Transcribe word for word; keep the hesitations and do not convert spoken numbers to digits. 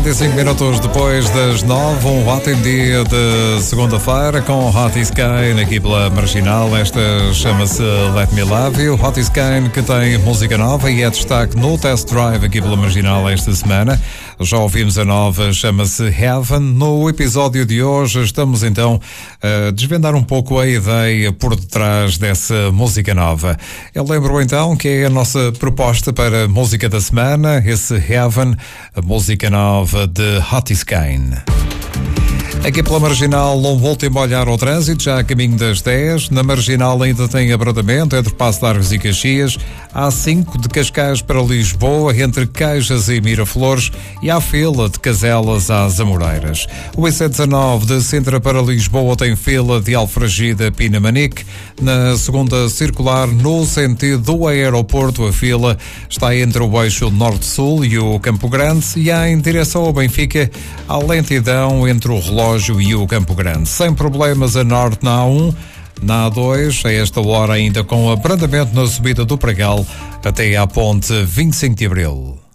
trinta e cinco minutos depois das nove, um ótimo dia de segunda-feira com Hot Sky aqui pela Marginal. Esta chama-se Let Me Love You. Hot Sky que tem música nova e é destaque no Test Drive aqui pela Marginal esta semana. Já ouvimos a nova, chama-se Heaven. No episódio de hoje estamos então a desvendar um pouco a ideia por detrás dessa música nova. Eu lembro então que é a nossa proposta para a música da semana, esse Heaven, a música nova de Hot Sky. Aqui pela Marginal, um último olhar ao trânsito, já a caminho das dez. Na Marginal ainda tem abrandamento entre Passo de Arcos e Caxias. A cinco de Cascais para Lisboa, entre Caixas e Miraflores. E há fila de Caselas às Amoreiras. O I C dezanove de Sintra para Lisboa tem fila de Alfragide a Pinamanique. Na segunda circular, no sentido do aeroporto, a fila está entre o eixo norte-sul e o Campo Grande. E há em direção ao Benfica, a lentidão entre o relógio e o Campo Grande. Sem problemas a norte na A um, na A dois, a esta hora ainda com abrandamento na subida do Pregal até à ponte vinte e cinco de Abril.